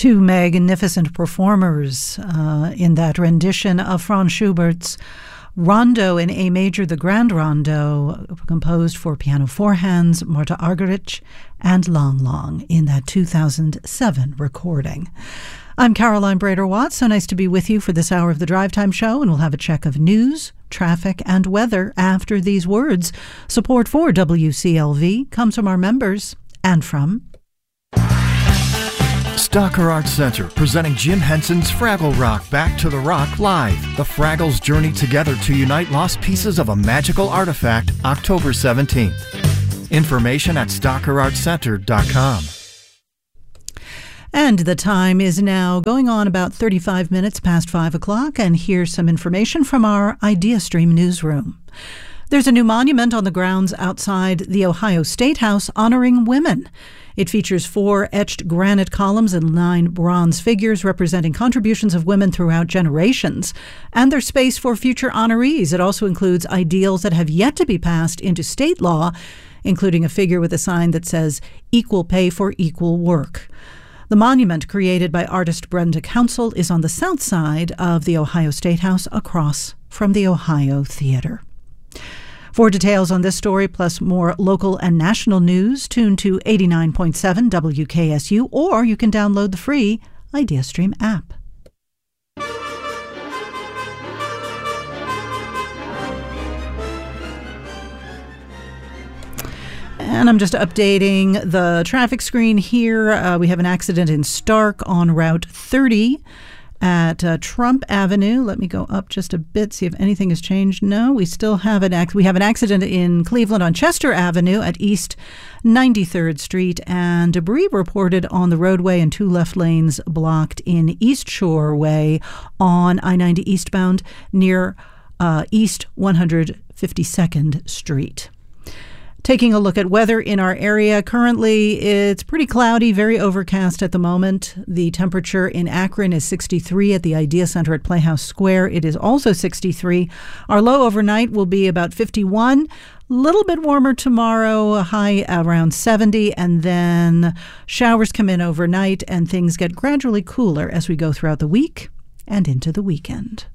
Two magnificent performers in that rendition of Franz Schubert's Rondo in A major, the Grand Rondo, composed for piano four hands, Marta Argerich and Lang Lang in that 2007 recording. I'm Caroline Brader-Watt. So nice to be with you for this hour of the Drive Time Show, and we'll have a check of news, traffic, and weather after these words. Support for WCLV comes from our members and from Stocker Arts Center, presenting Jim Henson's Fraggle Rock Back to the Rock Live. The Fraggles journey together to unite lost pieces of a magical artifact, October 17th. Information at StockerArtsCenter.com. And the time is now going on about 35 minutes past 5 o'clock, and here's some information from our IdeaStream newsroom. There's a new monument on the grounds outside the Ohio State House honoring women. It features 4 etched granite columns and 9 bronze figures representing contributions of women throughout generations, and there's space for future honorees. It also includes ideals that have yet to be passed into state law, including a figure with a sign that says "Equal pay for equal work." The monument, created by artist Brenda Council, is on the south side of the Ohio State House, across from the Ohio Theater. For details on this story, plus more local and national news, tune to 89.7 WKSU, or you can download the free IdeaStream app. And I'm just updating the traffic screen here. We have an accident in Stark on Route 30 at Trump Avenue. Let me go up just a bit, see if anything has changed. No, we still have we have an accident in Cleveland on Chester Avenue at East 93rd Street, and debris reported on the roadway and 2 left lanes blocked in East Shore Way on I-90 eastbound near East 152nd Street. Taking a look at weather in our area, currently it's pretty cloudy, very overcast at the moment. The temperature in Akron is 63 at the Idea Center at Playhouse Square. It is also 63. Our low overnight will be about 51. A little bit warmer tomorrow, a high around 70, and then showers come in overnight and things get gradually cooler as we go throughout the week and into the weekend.